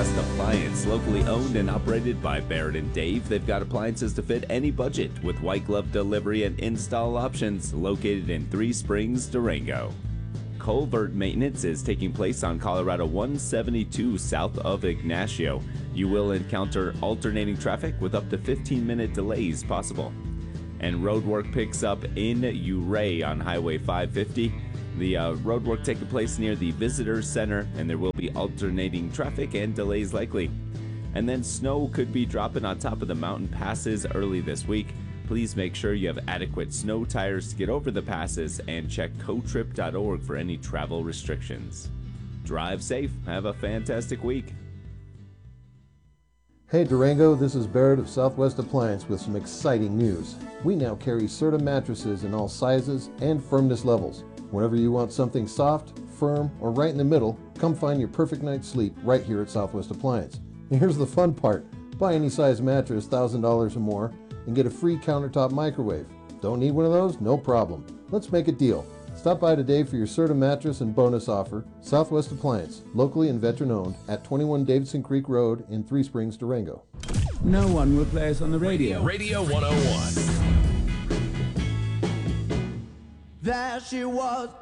Southwest Appliance, locally owned and operated by Barrett and Dave. They've got appliances to fit any budget with white glove delivery and install options, located in Three Springs, Durango. Culvert maintenance is taking place on Colorado 172 south of Ignacio. You will encounter alternating traffic with up to 15-minute delays possible. And road work picks up in Ouray on Highway 550. The road work taking place near the Visitor Center, and there will be alternating traffic and delays likely. And then snow could be dropping on top of the mountain passes early this week. Please make sure you have adequate snow tires to get over the passes, and check cotrip.org for any travel restrictions. Drive safe. Have a fantastic week. Hey Durango, this is Barrett of Southwest Appliance with some exciting news. We now carry Serta mattresses in all sizes and firmness levels. Whenever you want something soft, firm, or right in the middle, come find your perfect night's sleep right here at Southwest Appliance. And here's the fun part. Buy any size mattress, $1,000 or more, and get a free countertop microwave. Don't need one of those? No problem. Let's make a deal. Stop by today for your Serta mattress and bonus offer. Southwest Appliance, locally and veteran-owned, at 21 Davidson Creek Road in Three Springs, Durango. No one will play us on the radio. Radio 101. There she was,